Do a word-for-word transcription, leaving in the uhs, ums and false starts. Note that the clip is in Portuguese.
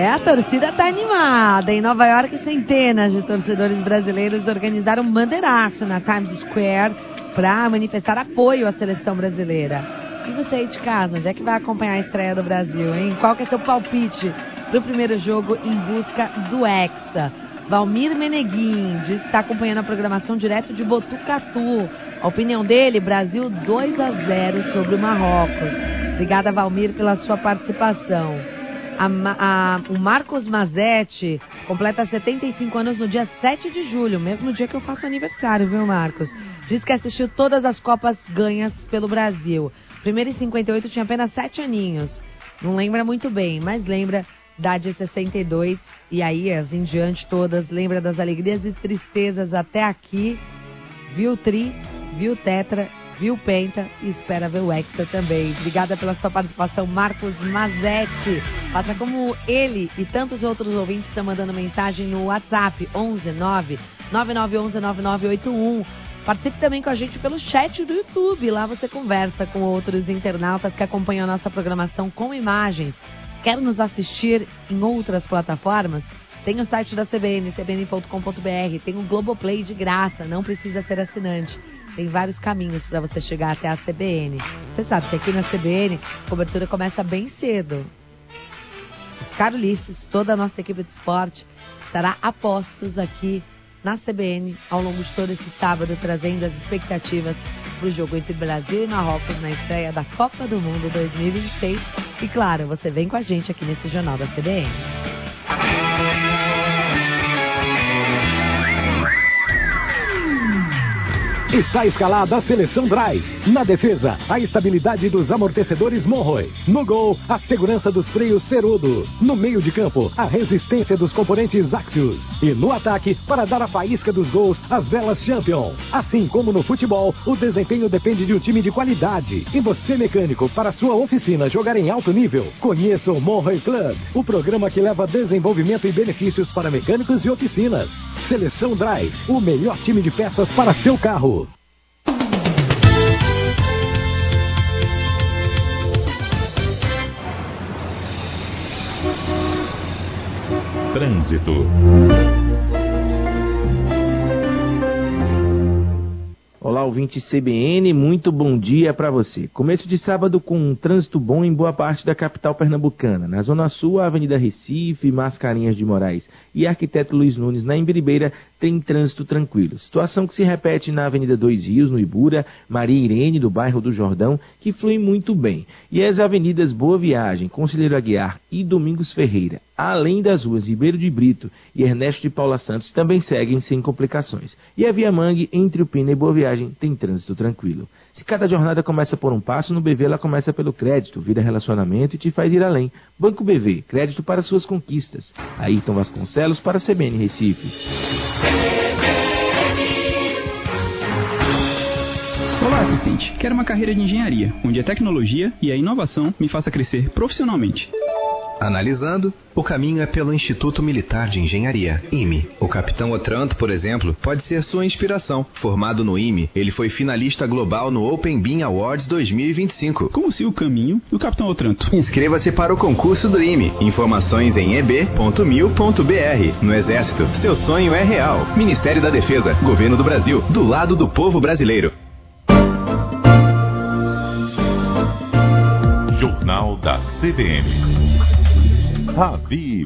É, a torcida tá animada. Em Nova York, centenas de torcedores brasileiros organizaram um bandeiraço na Times Square para manifestar apoio à seleção brasileira. E você aí de casa, onde é que vai acompanhar a estreia do Brasil, hein? Qual que é seu palpite pro primeiro jogo em busca do Hexa? Valmir Meneguin diz que está acompanhando a programação direto de Botucatu. A opinião dele, Brasil dois a zero sobre o Marrocos. Obrigada, Valmir, pela sua participação. A, a, o Marcos Mazetti completa setenta e cinco anos no dia sete de julho, mesmo dia que eu faço aniversário, viu, Marcos? Diz que assistiu todas as Copas ganhas pelo Brasil. Primeiro em cinquenta e oito tinha apenas sete aninhos. Não lembra muito bem, mas lembra da de sessenta e dois. E aí, as em diante todas, lembra das alegrias e tristezas até aqui. Viu Tri, viu Tetra, viu Penta e espera ver o Hexa também. Obrigada pela sua participação, Marcos Mazetti. Faça como ele e tantos outros ouvintes que estão mandando mensagem no WhatsApp onze nove nove nove um um nove nove oito um. Participe também com a gente pelo chat do YouTube. Lá você conversa com outros internautas que acompanham a nossa programação com imagens. Quer nos assistir em outras plataformas? Tem o site da C B N, c b n ponto com ponto b r. Tem o Globoplay de graça, não precisa ser assinante. Tem vários caminhos para você chegar até a C B N. Você sabe que aqui na C B N a cobertura começa bem cedo. Os Carolices, toda a nossa equipe de esporte, estará a postos aqui na C B N ao longo de todo esse sábado, trazendo as expectativas para o jogo entre Brasil e Marrocos na estreia da Copa do Mundo dois mil e vinte e seis. E claro, você vem com a gente aqui nesse Jornal da C B N. Está escalada a seleção Drive. Na defesa, a estabilidade dos amortecedores Monroe. No gol, a segurança dos freios Ferudo. No meio de campo, a resistência dos componentes Axios. E no ataque, para dar a faísca dos gols, as velas Champion. Assim como no futebol, o desempenho depende de um time de qualidade. E você, mecânico, para sua oficina jogar em alto nível, conheça o Monroe Club, o programa que leva desenvolvimento e benefícios para mecânicos e oficinas. Seleção Drive, o melhor time de peças para seu carro. Trânsito. Olá, ouvinte C B N, muito bom dia para você. Começo de sábado com um trânsito bom em boa parte da capital pernambucana. Na Zona Sul, a Avenida Recife, Mascarenhas de Moraes e Arquiteto Luiz Nunes, na Imbiribeira, tem trânsito tranquilo. Situação que se repete na Avenida Dois Rios, no Ibura, Maria Irene, do bairro do Jordão, que flui muito bem. E as avenidas Boa Viagem, Conselheiro Aguiar e Domingos Ferreira, além das ruas Ribeiro de Brito e Ernesto de Paula Santos, também seguem sem complicações. E a Via Mangue, entre o Pina e Boa Viagem, tem trânsito tranquilo. Se cada jornada começa por um passo, no B V ela começa pelo crédito, vira relacionamento e te faz ir além. Banco B V, crédito para suas conquistas. Ayrton Vasconcelos para a C B N Recife. Olá, assistente. Quero uma carreira de engenharia, onde a tecnologia e a inovação me faça crescer profissionalmente. Analisando, o caminho é pelo Instituto Militar de Engenharia, I M E. O capitão Otranto, por exemplo, pode ser sua inspiração. Formado no I M E, ele foi finalista global no Open Bean Awards dois mil e vinte e cinco. Como se o caminho do capitão Otranto. Inscreva-se para o concurso do I M E. Informações em e b ponto mil ponto b r. No Exército, seu sonho é real. Ministério da Defesa, Governo do Brasil, do lado do povo brasileiro. Jornal da C B N. Ravi